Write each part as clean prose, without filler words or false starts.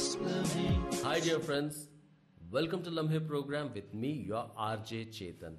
Hi dear friends, welcome to लम्हे programme with me your RJ चेतन।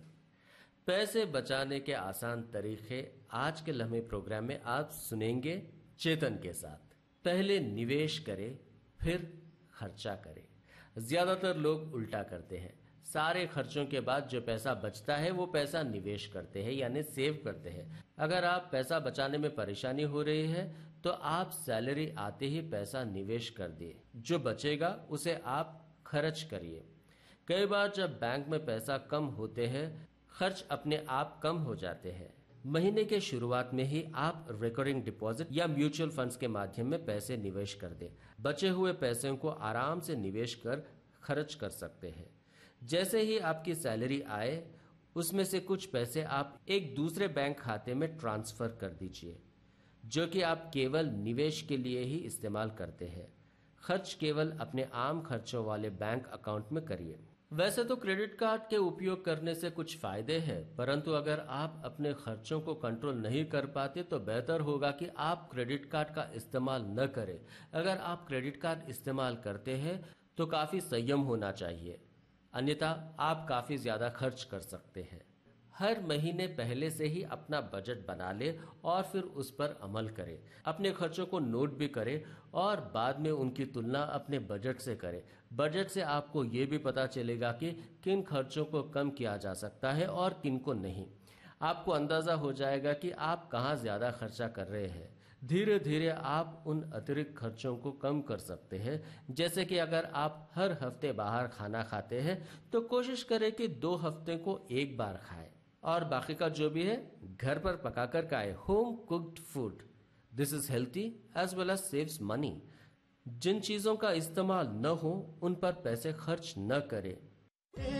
पैसे बचाने के आसान तरीके आज के लम्हे प्रोग्राम में आप सुनेंगे चेतन के साथ। पहले निवेश करें, फिर खर्चा करें। ज्यादातर लोग उल्टा करते हैं। सारे खर्चों के बाद जो पैसा बचता है वो पैसा निवेश करते हैं, यानी सेव करते हैं। अगर आप पैसा बचाने में परेशानी हो रही है तो आप सैलरी आते ही पैसा निवेश कर दिए, जो बचेगा उसे आप खर्च करिए। कई बार जब बैंक में पैसा कम होते हैं, खर्च अपने आप कम हो जाते हैं। महीने के शुरुआत में ही आप रिकरिंग डिपॉजिट या म्यूचुअल फंड्स के माध्यम में पैसे निवेश कर दें। बचे हुए पैसों को आराम से निवेश कर खर्च कर सकते हैं। जैसे ही आपकी सैलरी आए, उसमें से कुछ पैसे आप एक दूसरे बैंक खाते में ट्रांसफर कर दीजिए, जो कि आप केवल निवेश के लिए ही इस्तेमाल करते हैं। खर्च केवल अपने आम खर्चों वाले बैंक अकाउंट में करिए। वैसे तो क्रेडिट कार्ड के उपयोग करने से कुछ फायदे हैं, परंतु अगर आप अपने खर्चों को कंट्रोल नहीं कर पाते तो बेहतर होगा कि आप क्रेडिट कार्ड का इस्तेमाल न करें। अगर आप क्रेडिट कार्ड इस्तेमाल करते हैं तो काफी संयम होना चाहिए, अन्यथा आप काफी ज्यादा खर्च कर सकते हैं। हर महीने पहले से ही अपना बजट बना ले और फिर उस पर अमल करें। अपने खर्चों को नोट भी करें और बाद में उनकी तुलना अपने बजट से करें। बजट से आपको ये भी पता चलेगा कि किन खर्चों को कम किया जा सकता है और किन को नहीं। आपको अंदाजा हो जाएगा कि आप कहाँ ज्यादा खर्चा कर रहे हैं। धीरे धीरे आप उन अतिरिक्त खर्चों को कम कर सकते हैं। जैसे कि अगर आप हर हफ्ते बाहर खाना खाते हैं तो कोशिश करें कि 2 हफ्ते को एक बार खाएं और बाकी का जो भी है घर पर पकाकर खाएं। Home cooked food, this is healthy as well as saves money. जिन चीजों का इस्तेमाल न हो उन पर पैसे खर्च न करें।